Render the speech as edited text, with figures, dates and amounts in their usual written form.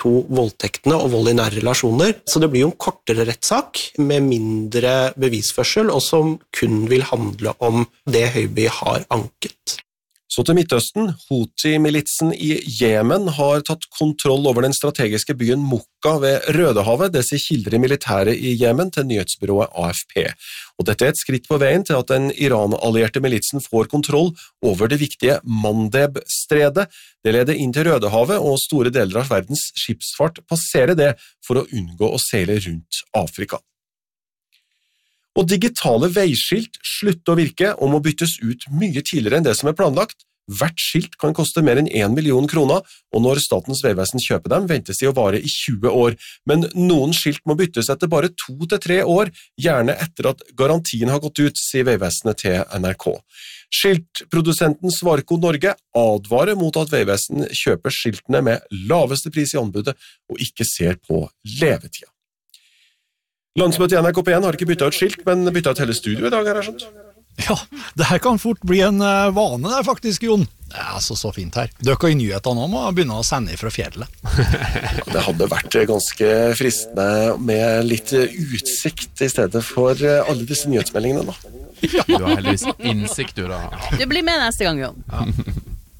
to voldtektene og vold i nære relasjoner. Så det blir jo en kortere rettssak med mindre bevisførsel, og som kun vil handle om det Høiby har anket. Så til Midtøsten. Houthi-militsen i Jemen har tatt kontroll over den strategiske byen Mokka ved Rødehavet, det sier kilder i militæret i Jemen til nyhetsbyrået AFP. Og dette er et skritt på veien til at den Iran-allierte militsen får kontroll over det viktige Mandeb-stredet. Det leder inn til Rødehavet, og store deler av verdens skipsfart passerer det for å unngå å seile rundt Afrika. Og digitale veiskilt slutter å virke og må byttes ut mye tidligere enn det som er planlagt. Hvert skilt kan koste mer enn 1 million kroner, og når Statens vegvesen kjøper dem, ventes de å vare i 20 år. Men noen skilt må byttes etter bare 2 til 3 år, gjerne etter at garantien har gått ut, sier Vegvesenet til NRK. Skiltprodusenten Svarko Norge advarer mot at Vegvesen kjøper skiltene med laveste pris i anbudet og ikke ser på levetida. Landsmøtet i NRK P1 har ikke byttet ut skilt, men byttet ut hele studio i dag, har jeg skjønt. Ja, det her kan fort bli en vane der faktisk, Jon. Det er altså så fint her. Dere i nyhetene nå må begynne å sende fra fjellet. Det hadde vært ganske fristende med litt utsikt i stedet for alle disse nyhetsmeldingene da. Du har heldigvis innsikt, du da. Det blir med neste gang, Jon. Ja.